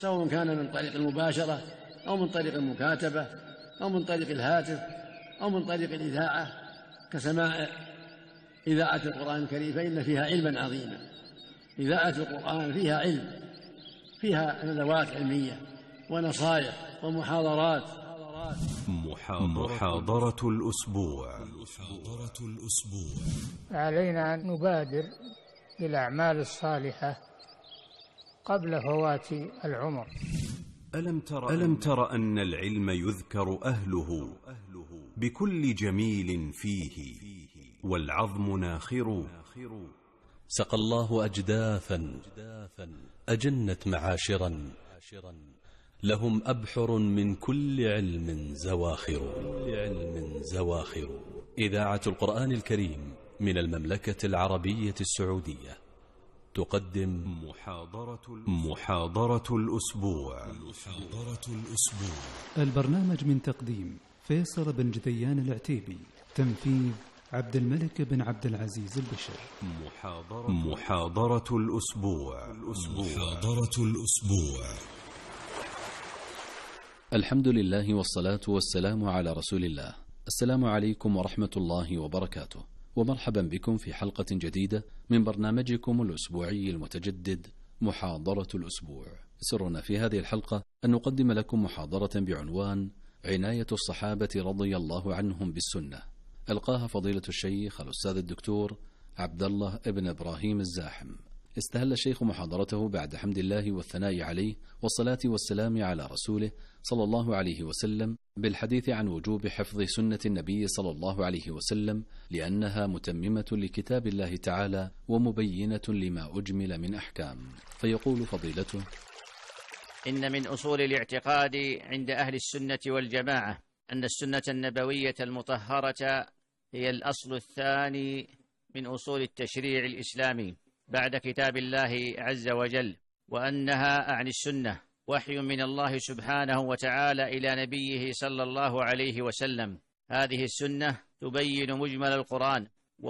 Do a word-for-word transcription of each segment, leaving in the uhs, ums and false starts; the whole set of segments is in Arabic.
سواء كان من طريق المباشرة أو من طريق المكاتبة أو من طريق الهاتف أو من طريق الإذاعة كسماع إذاعة القرآن الكريم، فإن فيها علما عظيما. إذاعة القرآن فيها علم، فيها ندوات علمية ونصائح ومحاضرات. محاضرة الأسبوع. محاضرة الأسبوع. علينا أن نبادر بالأعمال الصالحة قبل فوات العمر. ألم تر, ألم تر أن العلم يذكر أهله بكل جميل فيه والعظم ناخر. سقى الله أجداثا أجنت معاشرا لهم أبحر من كل علم زواخر. إذاعة القرآن الكريم من المملكة العربية السعودية تقدم محاضرة محاضرة الأسبوع. محاضرة الأسبوع. البرنامج من تقديم فيصل بن جذيان العتيبي، تنفيذ عبد الملك بن عبد العزيز البشر. محاضرة محاضرة الأسبوع. محاضرة الأسبوع. الحمد لله والصلاة والسلام على رسول الله. السلام عليكم ورحمة الله وبركاته، ومرحبا بكم في حلقة جديدة من برنامجكم الأسبوعي المتجدد محاضرة الأسبوع. سرنا في هذه الحلقة أن نقدم لكم محاضرة بعنوان عناية الصحابة رضي الله عنهم بالسنة، ألقاها فضيلة الشيخ الأستاذ الدكتور عبد الله ابن إبراهيم الزاحم. استهل الشيخ محاضرته بعد حمد الله والثناء عليه والصلاة والسلام على رسوله صلى الله عليه وسلم بالحديث عن وجوب حفظ سنة النبي صلى الله عليه وسلم، لأنها متممة لكتاب الله تعالى ومبينة لما أجمل من أحكام. فيقول فضيلته: إن من أصول الاعتقاد عند أهل السنة والجماعة أن السنة النبوية المطهرة هي الأصل الثاني من أصول التشريع الإسلامي بعد كتاب الله عز وجل، وأنها أعني السنة وحي من الله سبحانه وتعالى إلى نبيه صلى الله عليه وسلم. هذه السنة تبين مجمل القرآن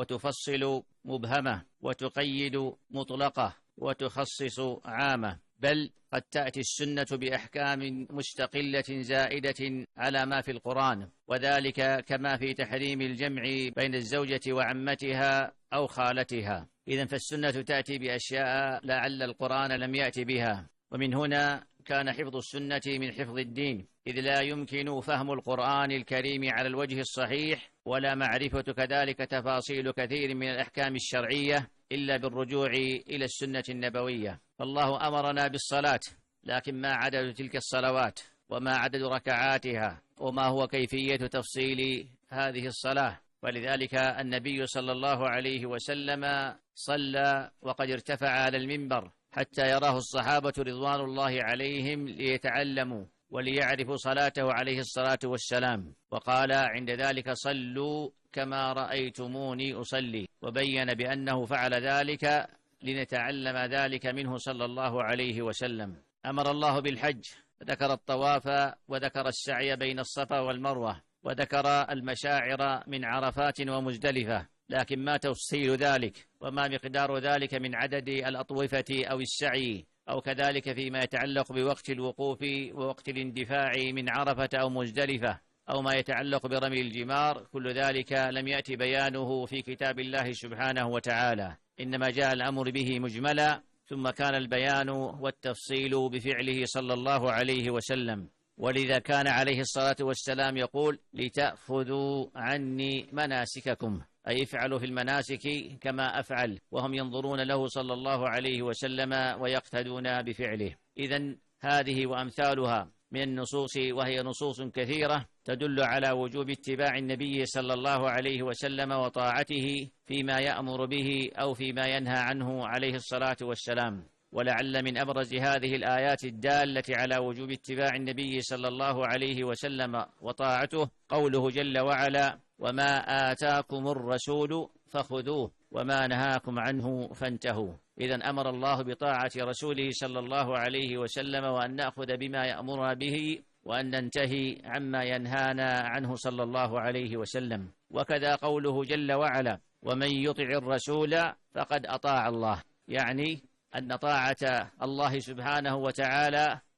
وتفصل مبهمة وتقيد مطلقة وتخصص عامة، بل قد تأتي السنة بأحكام مستقلة زائدة على ما في القرآن، وذلك كما في تحريم الجمع بين الزوجة وعمتها أو خالتها. إذن فالسنة تأتي بأشياء لعل القرآن لم يأتي بها، ومن هنا كان حفظ السنة من حفظ الدين، إذ لا يمكن فهم القرآن الكريم على الوجه الصحيح ولا معرفة كذلك تفاصيل كثير من الأحكام الشرعية إلا بالرجوع إلى السنة النبوية. فالله أمرنا بالصلاة، لكن ما عدد تلك الصلوات وما عدد ركعاتها وما هو كيفية تفصيل هذه الصلاة؟ ولذلك النبي صلى الله عليه وسلم صلى وقد ارتفع على المنبر حتى يراه الصحابة رضوان الله عليهم ليتعلموا وليعرفوا صلاته عليه الصلاة والسلام، وقال عند ذلك: صلوا كما رأيتموني أصلي، وبين بأنه فعل ذلك لنتعلم ذلك منه صلى الله عليه وسلم. أمر الله بالحج، ذكر الطواف وذكر السعي بين الصفا والمروة وذكر المشاعر من عرفات ومزدلفة، لكن ما تفصيل ذلك وما مقدار ذلك من عدد الأطوفة أو السعي، أو كذلك فيما يتعلق بوقت الوقوف ووقت الاندفاع من عرفة أو مزدلفة، أو ما يتعلق برمي الجمار، كل ذلك لم يأتي بيانه في كتاب الله سبحانه وتعالى، إنما جاء الأمر به مجملا، ثم كان البيان والتفصيل بفعله صلى الله عليه وسلم. ولذا كان عليه الصلاة والسلام يقول: لتأخذوا عني مناسككم، أي افعلوا في المناسك كما أفعل، وهم ينظرون له صلى الله عليه وسلم ويقتدون بفعله. إذن هذه وأمثالها من النصوص، وهي نصوص كثيرة، تدل على وجوب اتباع النبي صلى الله عليه وسلم وطاعته فيما يأمر به أو فيما ينهى عنه عليه الصلاة والسلام. ولعل من أبرز هذه الآيات الدالة على وجوب اتباع النبي صلى الله عليه وسلم وطاعته قوله جل وعلا: وما آتاكم الرسول فخذوه وما نهاكم عنه فانتهوا. إذن أمر الله بطاعة رسوله صلى الله عليه وسلم، وأن نأخذ بما يأمرنا به وأن ننتهي عما ينهانا عنه صلى الله عليه وسلم. وكذا قوله جل وعلا: ومن يطع الرسول فقد أطاع الله، يعني أن طاعة الله سبحانه وتعالى